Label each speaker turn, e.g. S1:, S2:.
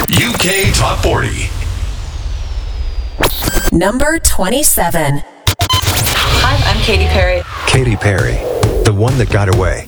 S1: UK Top 40.
S2: Number 27.
S3: Hi, I'm Katy Perry.
S4: Katy Perry, The One That Got Away.